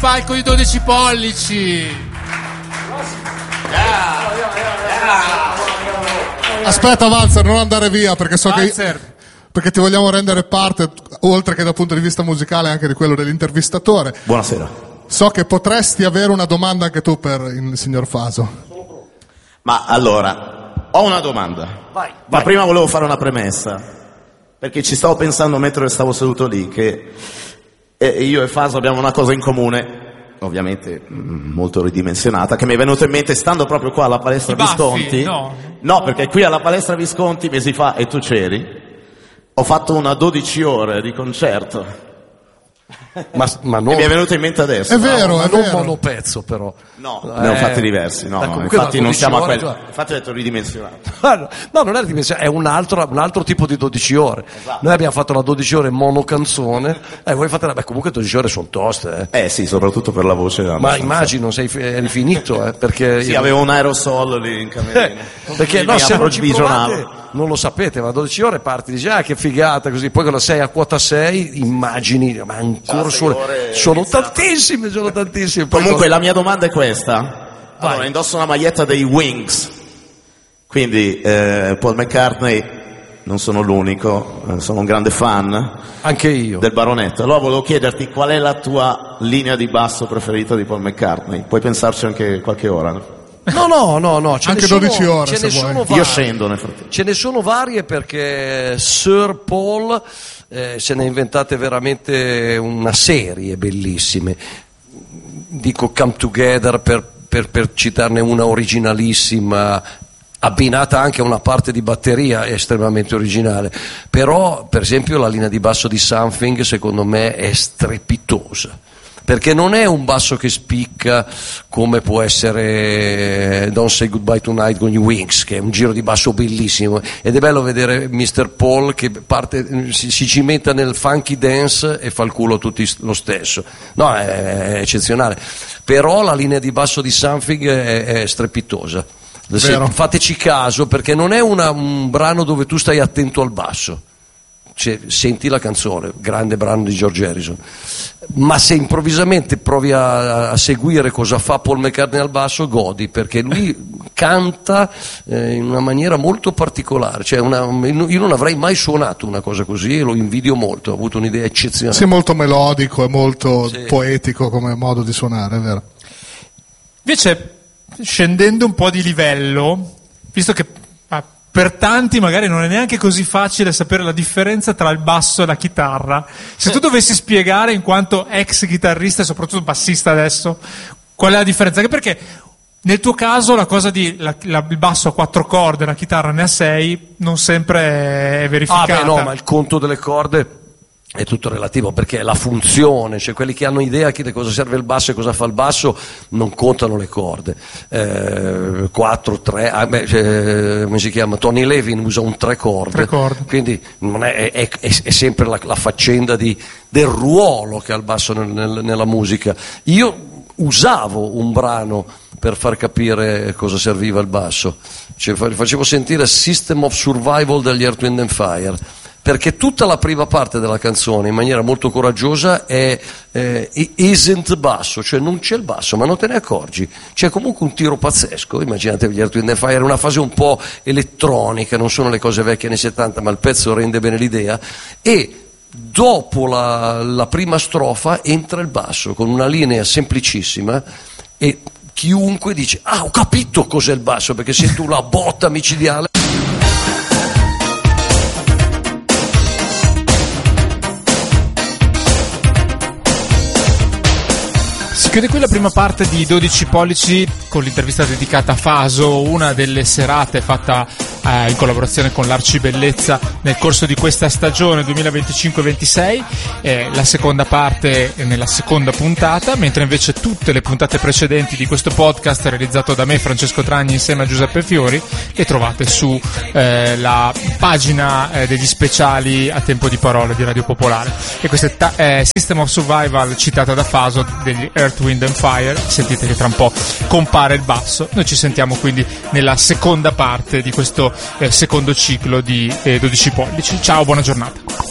palco di 12 pollici. Aspetta Valzer, non andare via perché so Valzer. che perché ti vogliamo rendere parte, oltre che dal punto di vista musicale, anche di quello dell'intervistatore. Buonasera. So che potresti avere una domanda anche tu per il signor Faso. Ma allora, ho una domanda. Ma prima volevo fare una premessa, perché ci stavo pensando mentre stavo seduto lì, che io e Faso abbiamo una cosa in comune, ovviamente molto ridimensionata, che mi è venuta in mente stando proprio qua alla palestra Visconti. No, perché qui alla palestra Visconti mesi fa, e tu c'eri, ho fatto una 12 ore di concerto. Ma non... E mi è venuto in mente adesso. È vero, ma è non vero. monopezzo però. No, ne ho fatti diversi. No, infatti non siamo a quello. Infatti ho detto ridimensionato. No, non è ridimensionato, è un altro tipo di 12 ore. Esatto. Noi abbiamo fatto la 12 ore monocanzone. Voi fate comunque 12 ore sono toste. Sì, soprattutto per la voce. Ma immagino, eri finito, perché... Sì, avevo un aerosol lì in camerino. Perché no, se non ci provate, non lo sapete, ma 12 ore parti, dici, che figata, così. Poi quando sei a quota 6, immagini, ma ancora sono tantissime. Comunque la mia domanda è questa. Allora, indosso una maglietta dei Wings, quindi Paul McCartney, non sono l'unico, sono un grande fan. Anche io. Del baronetto. Allora volevo chiederti qual è la tua linea di basso preferita di Paul McCartney. Puoi pensarci anche qualche ora, no? No, anche 12 ore se vuoi. Io scendo nel frattempo. Ce ne sono varie perché Sir Paul se ne ha inventate veramente una serie bellissime. Dico Come Together per citarne una originalissima, abbinata anche a una parte di batteria estremamente originale. Però per esempio la linea di basso di Something secondo me è strepitosa, perché non è un basso che spicca come può essere Don't Say Goodbye Tonight con gli Wings, che è un giro di basso bellissimo, ed è bello vedere Mr. Paul che si cimenta nel funky dance e fa il culo a tutti lo stesso. No, è eccezionale, però la linea di basso di Something è strepitosa. Fateci caso, perché non è un brano dove tu stai attento al basso. Senti la canzone, grande brano di George Harrison, ma se improvvisamente provi a seguire cosa fa Paul McCartney al basso, godi, perché lui canta in una maniera molto particolare, io non avrei mai suonato una cosa così e lo invidio molto, ho avuto un'idea eccezionale. Sì, molto melodico e molto poetico come modo di suonare, è vero. Invece, scendendo un po' di livello, visto che per tanti magari non è neanche così facile sapere la differenza tra il basso e la chitarra, se tu dovessi spiegare, in quanto ex chitarrista e soprattutto bassista adesso, qual è la differenza? Anche perché nel tuo caso la cosa di il basso a 4 corde, la chitarra ne ha 6, non sempre è verificata. No, ma il conto delle corde è tutto relativo, perché la funzione, cioè quelli che hanno idea di cosa serve il basso e cosa fa il basso non contano le corde. 4, 3, come si chiama? Tony Levin usa un 3 corde. Quindi non è sempre la faccenda del ruolo che ha il basso nella musica. Io usavo un brano per far capire cosa serviva il basso, facevo sentire System of Survival degli Earth, Wind and Fire, perché tutta la prima parte della canzone in maniera molto coraggiosa è isn't basso, cioè non c'è il basso ma non te ne accorgi, c'è comunque un tiro pazzesco. Immaginate gli Earth, Wind and Fire, è una fase un po' elettronica, non sono le cose vecchie anni 70, ma il pezzo rende bene l'idea, e dopo la prima strofa entra il basso con una linea semplicissima e chiunque dice ho capito cos'è il basso, perché sento una botta micidiale. Si chiude qui la prima parte di 12 pollici con l'intervista dedicata a Faso, una delle serate fatta in collaborazione con l'Arcibellezza nel corso di questa stagione 2025-26, la seconda parte nella seconda puntata, mentre invece tutte le puntate precedenti di questo podcast realizzato da me, Francesco Tragni, insieme a Giuseppe Fiori, le trovate su la pagina degli speciali a tempo di parole di Radio Popolare. E questo è System of Survival, citata da Faso, degli Earth, Wind and Fire. Sentite che tra un po' compare il basso. Noi ci sentiamo quindi nella seconda parte di questo secondo ciclo di 12 pollici. Ciao, buona giornata.